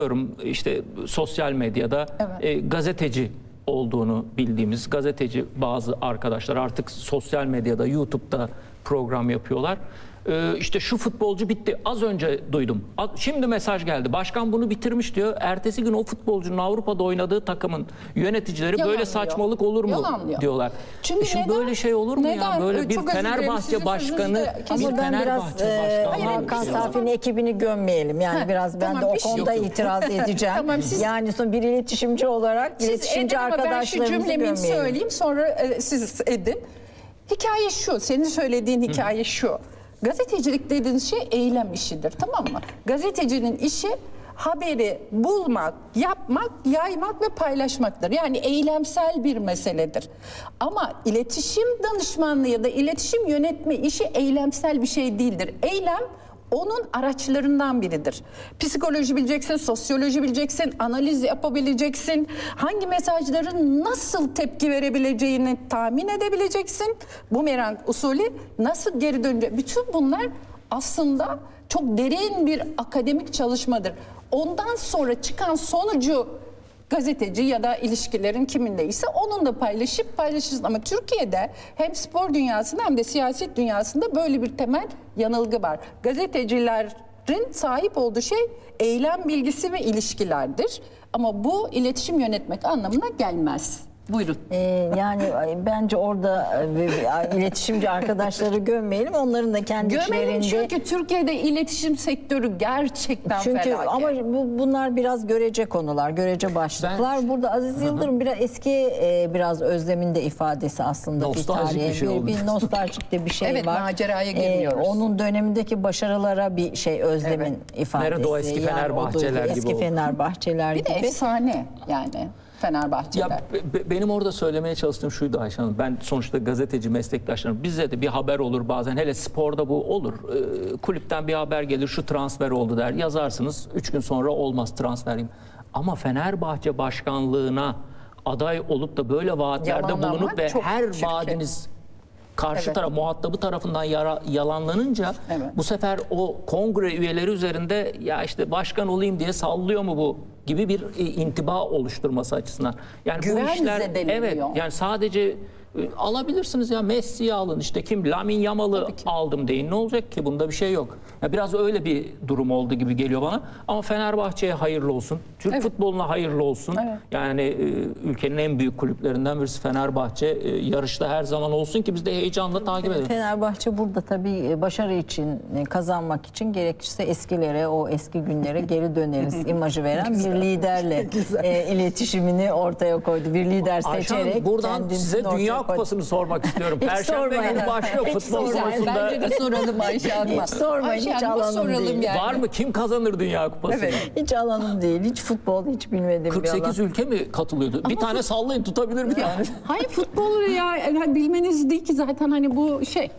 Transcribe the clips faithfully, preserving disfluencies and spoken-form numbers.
işte sosyal medyada Evet. e, gazeteci olduğunu bildiğimiz gazeteci bazı arkadaşlar artık sosyal medyada, YouTube'da program yapıyorlar. Ee, işte şu futbolcu bitti. Az önce duydum. Az- Şimdi mesaj geldi. Başkan bunu bitirmiş diyor. Ertesi gün o futbolcunun Avrupa'da oynadığı takımın yöneticileri Yalanlıyor. böyle saçmalık olur mu Yalanlıyor. diyorlar. Çünkü E şimdi neden? böyle şey olur mu ya? Neden? Böyle bir Çok özür dilerim, Fenerbahçe sizin başkanı, sözünüzde bir kesin. Ama ben biraz Fenerbahçe e, başkanı. Hakan şey Safi'nin ekibini gömmeyelim. Yani Heh, biraz ben tamam, de o bir şey konuda yok. itiraz edeceğim. Tamam, siz- yani son bir iletişimci olarak Siz iletişimci edin ama ben şu arkadaşlarımızı cümlemi gömmeyelim. söyleyeyim, sonra e, siz edin. Hikaye şu, senin söylediğin hikaye şu. Gazetecilik dediğiniz şey eylem işidir, tamam mı? Gazetecinin işi haberi bulmak, yapmak, yaymak ve paylaşmaktır. Yani eylemsel bir meseledir. Ama iletişim danışmanlığı ya da iletişim yönetme işi eylemsel bir şey değildir. Eylem onun araçlarından biridir. Psikoloji bileceksin, sosyoloji bileceksin, analiz yapabileceksin. Hangi mesajların nasıl tepki verebileceğini tahmin edebileceksin. Bumerang usulü nasıl geri dönecek? Bütün bunlar aslında çok derin bir akademik çalışmadır. Ondan sonra çıkan sonucu gazeteci ya da ilişkilerin kimindeyse onunla paylaşıp paylaşırsın. Ama Türkiye'de hem spor dünyasında hem de siyaset dünyasında böyle bir temel yanılgı var. Gazetecilerin sahip olduğu şey eylem bilgisi ve ilişkilerdir. Ama bu iletişim yönetmek anlamına gelmez. Buyurun. Ee, yani bence orada e, iletişimci arkadaşları gömmeyelim. Onların da kendi Gömelim içlerinde. çünkü Türkiye'de iletişim sektörü gerçekten Çünkü felaket. ama bu, bunlar biraz görece konular, görece başlıklar. Ben- Burada Aziz Yıldırım biraz eski e, biraz özlemin de ifadesi aslında. Nostaljik bir tarihe, bir şey oldu. bir nostaljik de bir şey Evet, var. maceraya giriyoruz. onun dönemindeki başarılara bir şey özlemin ifadesi. Nerede o eski Yani Fenerbahçeler o duygu, gibi Eski oldu. Fenerbahçeler Bir de gibi. efsane yani Fenerbahçeler. Ya be- be- benim orada söylemeye çalıştığım şuydu Ayşe Hanım. Ben sonuçta gazeteci meslektaşlarım. Bize de bir haber olur bazen. Hele sporda bu olur. Ee, kulüpten bir haber gelir. Şu transfer oldu der. Yazarsınız. Üç gün sonra olmaz transferim. Ama Fenerbahçe başkanlığına aday olup da böyle vaatlerde Yalanlamak bulunup ve çok her çirkin. vaadiniz karşı Evet. taraf muhatabı tarafından yara- yalanlanınca Evet. bu sefer o kongre üyeleri üzerinde ya işte başkan olayım diye sallıyor mu bu gibi bir e, intiba oluşturması açısından. Yani Güven bu işler zedeleniyor. evet yani sadece e, alabilirsiniz ya Messi'yi alın işte kim Lamine Yamal'ı aldım deyin ne olacak ki bunda bir şey yok. Ya biraz öyle bir durum oldu gibi geliyor bana ama Fenerbahçe'ye hayırlı olsun. Türk Evet. futboluna hayırlı olsun. Evet. Yani e, ülkenin en büyük kulüplerinden birisi Fenerbahçe e, yarışta her zaman olsun ki biz de heyecanla takip edelim. Fenerbahçe burada tabii başarı için, kazanmak için gerekirse eskilere, o eski günlere geri döneriz imajı veren bir liderle e, iletişimini ortaya koydu. Bir lider Ayşe Hanım, seçerek buradan kendisini size ortaya Dünya koydu. Kupası'nı sormak istiyorum. Hiç Perşembe sormayın. günü başlıyor Hiç futbol sormayın. konusunda. Bence de soralım Ayşe Hanım'a. Hiç sormayın, Ayşe hiç Hanım'a alanım soralım değil. yani. Var mı? Kim kazanır Dünya Kupası'nı? Evet. Hiç alanım değil, hiç futbol, hiç bilmediğim kırk sekiz bir alan. ülke mi katılıyordu? bir tane sallayın tutabilir mi yani? Hayır futbol ya yani bilmeniz değil ki zaten hani bu şey.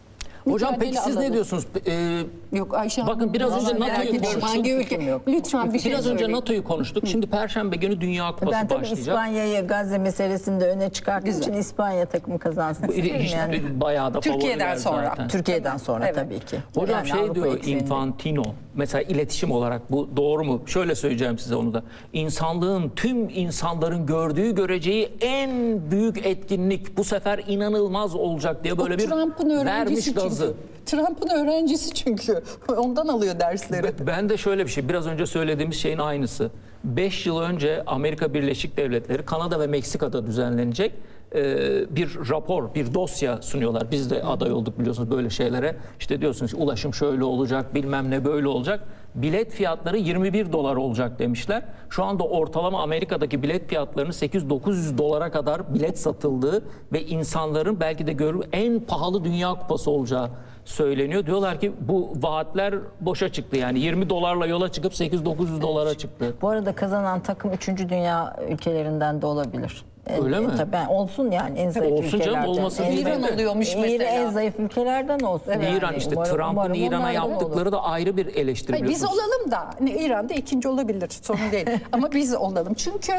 Hocam mücadele peki siz alanı. ne diyorsunuz? Ee, Yok Ayşe Hanım. Bakın biraz önce merak NATO'yu ediyorum. konuştuk. Hangi ülke? Lütfen bir şey biraz önce söyleyin. NATO'yu konuştuk. Şimdi Perşembe günü Dünya Kupası Ben tabii başlayacak. İspanya'yı Gazze meselesinde öne çıkarttığım Güzel. için İspanya takımı kazansın Bu isterim işte yani. bayağı da Türkiye'den favoriler sonra. zaten. Türkiye'den sonra Evet. tabii ki. Hocam Yani şey Avrupa diyor ekseninde. Infantino mesela iletişim olarak bu doğru mu? Şöyle söyleyeceğim size onu da. İnsanlığın tüm insanların gördüğü göreceği en büyük etkinlik bu sefer inanılmaz olacak diye böyle O bir Trump'ın vermiş öğrencisi gazı. çünkü. Trump'ın öğrencisi çünkü. Ondan alıyor dersleri. Ben de şöyle bir şey biraz önce söylediğimiz şeyin aynısı. beş yıl önce Amerika Birleşik Devletleri, Kanada ve Meksika'da düzenlenecek e, bir rapor, bir dosya sunuyorlar. Biz de aday olduk biliyorsunuz böyle şeylere. İşte diyorsunuz ulaşım şöyle olacak, bilmem ne böyle olacak. Bilet fiyatları yirmi bir dolar olacak demişler. Şu anda ortalama Amerika'daki bilet fiyatlarının sekiz yüz dokuz yüz dolara kadar bilet satıldığı ve insanların belki de görür en pahalı Dünya Kupası olacağı söyleniyor. Diyorlar ki bu vaatler boşa çıktı. Yani yirmi dolarla yola çıkıp sekiz yüz dokuz yüz dolara çıktı. Bu arada kazanan takım üçüncü dünya ülkelerinden de olabilir. Öyle E, mi? Tabii yani olsun yani en zayıf Olsun canım, ülkelerden. olmasın En değil zayıf- İran oluyormuş İran mesela. en zayıf ülkelerden olsun. yani. İran işte Umarım- Trump'ın umarım İran'a onlar da olur. yaptıkları da ayrı bir eleştiri. Hayır, biz biliyorsunuz. olalım da hani İran'da ikinci olabilir sorun değil. Ama biz olalım. Çünkü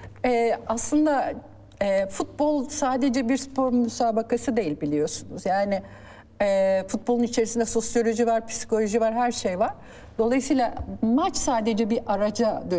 e, aslında e, futbol sadece bir spor müsabakası değil biliyorsunuz. Yani E, futbolun içerisinde sosyoloji var, psikoloji var, her şey var. Dolayısıyla maç sadece bir araca dönüşüyor.